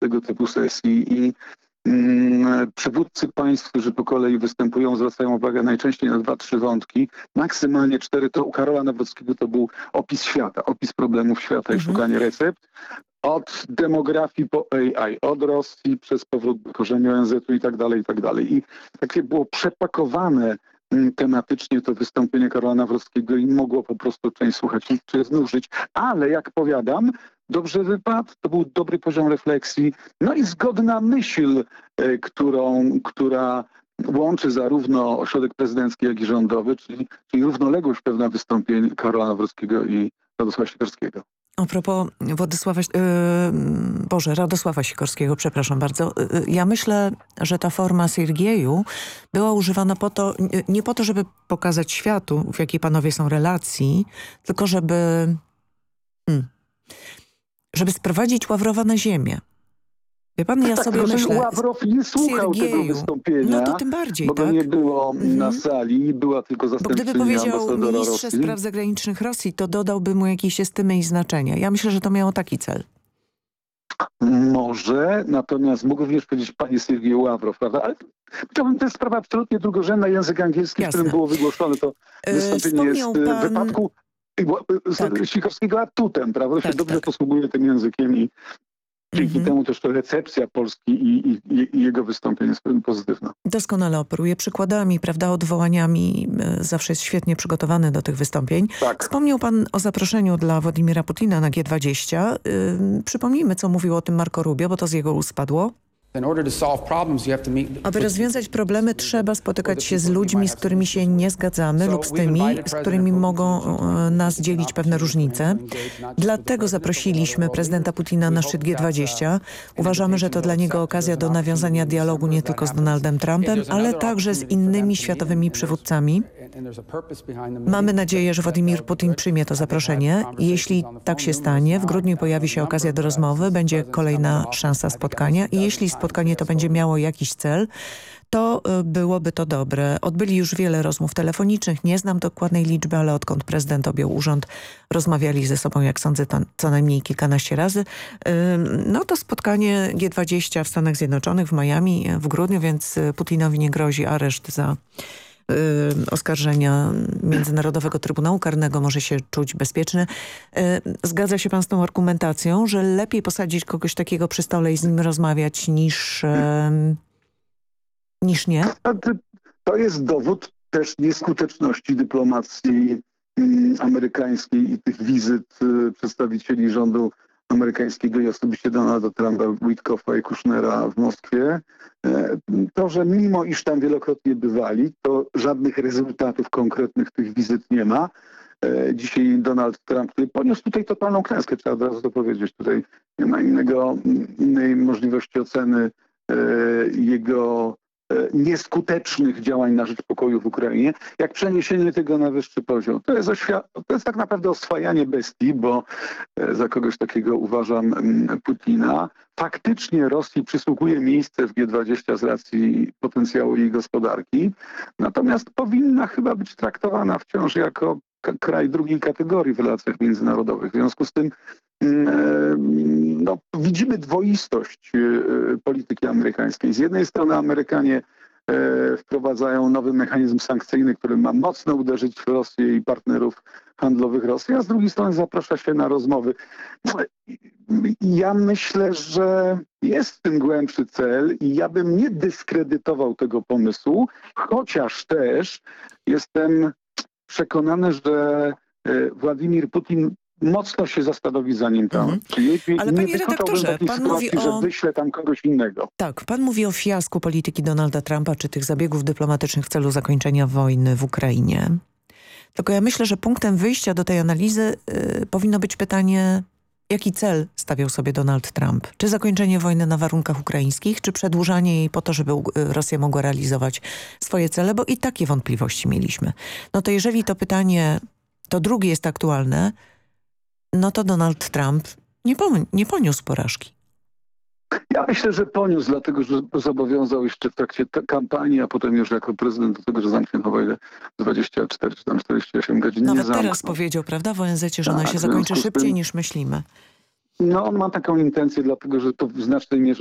tego typu sesji i przywódcy państw, którzy po kolei występują, zwracają uwagę najczęściej na 2-3 wątki, maksymalnie 4. To u Karola Nawrockiego to był opis świata, opis problemów świata i szukanie recept. Od demografii po AI, od Rosji przez powrót do korzeni ONZ-u i tak dalej, i tak dalej. I takie było przepakowane tematycznie to wystąpienie Karola Nawrockiego i mogło po prostu część słuchaczy znużyć. Ale jak powiadam, dobrze wypadł, to był dobry poziom refleksji, no i zgodna myśl, która łączy zarówno ośrodek prezydencki, jak i rządowy, czyli równoległość pewna wystąpień Karola Nawrockiego i Radosława Sikorskiego. A propos Radosława Sikorskiego, przepraszam bardzo. Ja myślę, że ta forma Siergieju była używana nie po to, żeby pokazać światu, w jakiej panowie są relacji, tylko żeby sprowadzić Ławrowa na ziemię. Wie pan, ja sobie myślę... Ławrow nie słuchał tego wystąpienia, no to tym bardziej, bo go nie było na sali, była tylko zastępczyni ambasadora Rosji. Bo gdyby powiedział ministrze Rosji. spraw zagranicznych Rosji, to dodałby mu jakieś estymy i znaczenia. Ja myślę, że to miało taki cel. Może, natomiast mógł również powiedzieć panie Siergiej Ławrow, prawda? Ale to jest sprawa absolutnie drugorzędna. Język angielski, w którym było wygłoszone to wystąpienie jest w wypadku Sikorskiego atutem, prawda? Się dobrze posługuje tym językiem i dzięki temu też to recepcja Polski i jego wystąpienie jest pozytywna. Doskonale operuje przykładami, prawda, odwołaniami. Zawsze jest świetnie przygotowany do tych wystąpień. Tak. Wspomniał pan o zaproszeniu dla Władimira Putina na G20. Przypomnijmy, co mówił o tym Marco Rubio, bo to z jego ust padło. Aby rozwiązać problemy, trzeba spotykać się z ludźmi, z którymi się nie zgadzamy lub z tymi, z którymi mogą nas dzielić pewne różnice. Dlatego zaprosiliśmy prezydenta Putina na szczyt G20. Uważamy, że to dla niego okazja do nawiązania dialogu nie tylko z Donaldem Trumpem, ale także z innymi światowymi przywódcami. Mamy nadzieję, że Władimir Putin przyjmie to zaproszenie. Jeśli tak się stanie, w grudniu pojawi się okazja do rozmowy, będzie kolejna szansa spotkania i jeśli spotkanie to będzie miało jakiś cel, to byłoby to dobre. Odbyli już wiele rozmów telefonicznych, nie znam dokładnej liczby, ale odkąd prezydent objął urząd, rozmawiali ze sobą, jak sądzę, co najmniej kilkanaście razy. No to spotkanie G20 w Stanach Zjednoczonych, w Miami w grudniu, więc Putinowi nie grozi areszt za oskarżenia Międzynarodowego Trybunału Karnego, może się czuć bezpieczny. Zgadza się pan z tą argumentacją, że lepiej posadzić kogoś takiego przy stole i z nim rozmawiać niż nie? To jest dowód też nieskuteczności dyplomacji amerykańskiej i tych wizyt przedstawicieli rządu amerykańskiego i osobiście Donalda Trumpa, Witkoffa i Kushnera w Moskwie. To, że mimo iż tam wielokrotnie bywali, to żadnych rezultatów konkretnych tych wizyt nie ma. Dzisiaj Donald Trump poniósł tutaj totalną klęskę, trzeba od razu to powiedzieć. Tutaj nie ma innej możliwości oceny jego nieskutecznych działań na rzecz pokoju w Ukrainie, jak przeniesienie tego na wyższy poziom. To jest tak naprawdę oswajanie bestii, bo za kogoś takiego uważam Putina. Faktycznie Rosji przysługuje miejsce w G20 z racji potencjału jej gospodarki, natomiast powinna chyba być traktowana wciąż jako kraj drugiej kategorii w relacjach międzynarodowych. W związku z tym widzimy dwoistość polityki amerykańskiej. Z jednej strony Amerykanie wprowadzają nowy mechanizm sankcyjny, który ma mocno uderzyć w Rosję i partnerów handlowych Rosji, a z drugiej strony zaprasza się na rozmowy. Ja myślę, że jest w tym głębszy cel i ja bym nie dyskredytował tego pomysłu, chociaż też jestem przekonany, że Władimir Putin mocno się zastanowi, zanim tam przyjedzie. Ale panie redaktorze, pan mówi że wyśle tam kogoś innego. Tak, pan mówi o fiasku polityki Donalda Trumpa, czy tych zabiegów dyplomatycznych w celu zakończenia wojny w Ukrainie. Tylko ja myślę, że punktem wyjścia do tej analizy powinno być pytanie, jaki cel stawiał sobie Donald Trump? Czy zakończenie wojny na warunkach ukraińskich, czy przedłużanie jej po to, żeby Rosja mogła realizować swoje cele? Bo i takie wątpliwości mieliśmy. No to jeżeli to pytanie, to drugie jest aktualne, no to Donald Trump nie poniósł porażki. Ja myślę, że poniósł, dlatego że zobowiązał jeszcze w trakcie kampanii, a potem już jako prezydent do tego, że zamknie wojnę 24 czy tam 48 godzin. Nawet teraz powiedział, prawda, w ONZ-cie, że ona się zakończy szybciej niż myślimy. No, on ma taką intencję, dlatego że to w znacznej mierze